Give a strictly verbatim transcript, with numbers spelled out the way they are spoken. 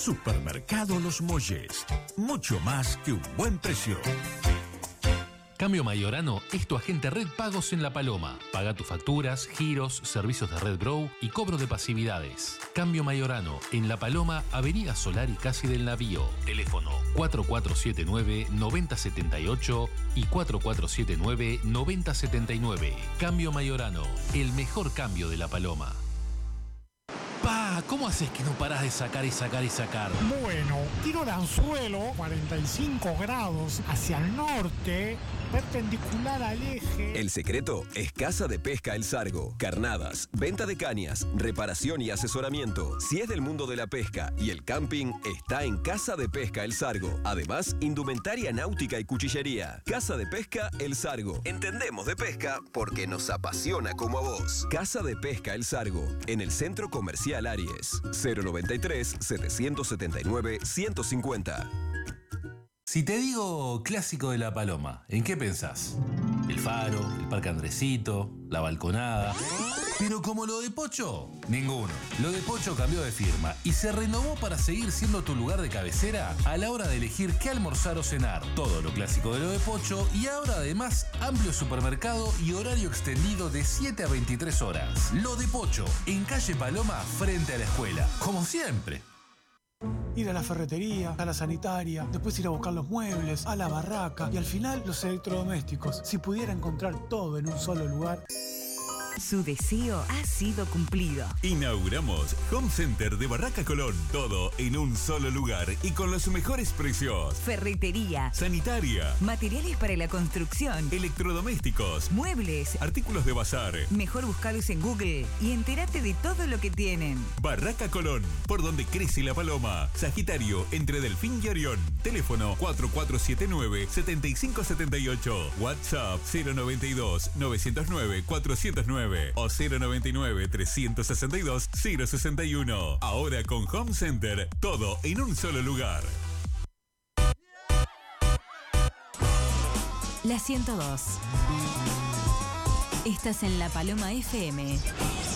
Supermercado Los Molles. Mucho más que un buen precio. Cambio Mayorano es tu agente Red Pagos en La Paloma. Paga tus facturas, giros, servicios de Red Grow y cobro de pasividades. Cambio Mayorano en La Paloma, Avenida Solar y Casi del Navío. Teléfono cuatro cuatro siete nueve, nueve cero siete ocho y cuatro cuatro siete nueve, nueve cero siete nueve. Cambio Mayorano, el mejor cambio de La Paloma. Pa, ¿cómo haces que no parás de sacar y sacar y sacar? Bueno, tiro de anzuelo, cuarenta y cinco grados hacia el norte, perpendicular al eje. El secreto es Casa de Pesca El Sargo. Carnadas, venta de cañas, reparación y asesoramiento. Si es del mundo de la pesca y el camping, está en Casa de Pesca El Sargo. Además, indumentaria náutica y cuchillería. Casa de Pesca El Sargo. Entendemos de pesca porque nos apasiona como a vos. Casa de Pesca El Sargo, en el Centro Comercial Aries. cero noventa y tres, setecientos setenta y nueve, ciento cincuenta. Si te digo clásico de La Paloma, ¿en qué pensás? El Faro, el Parque Andresito, la balconada. Pero como lo de Pocho, ninguno. Lo de Pocho cambió de firma y se renovó para seguir siendo tu lugar de cabecera a la hora de elegir qué almorzar o cenar. Todo lo clásico de lo de Pocho y ahora además amplio supermercado y horario extendido de siete a veintitrés horas. Lo de Pocho, en calle Paloma, frente a la escuela. Como siempre. Ir a la ferretería, a la sanitaria, después ir a buscar los muebles, a la barraca y al final los electrodomésticos. Si pudiera encontrar todo en un solo lugar. Su deseo ha sido cumplido. Inauguramos Home Center de Barraca Colón. Todo en un solo lugar y con los mejores precios. Ferretería, sanitaria, materiales para la construcción, electrodomésticos, muebles, artículos de bazar. Mejor buscarlos en Google y entérate de todo lo que tienen. Barraca Colón, por donde crece la paloma. Sagitario, entre Delfín y Orión. Teléfono cuatro cuatro siete nueve, siete cinco siete ocho. WhatsApp cero noventa y dos, novecientos nueve, cuatrocientos nueve o cero noventa y nueve, trescientos sesenta y dos, cero sesenta y uno. Ahora con Home Center, todo en un solo lugar. La ciento dos. Estás en La Paloma F M.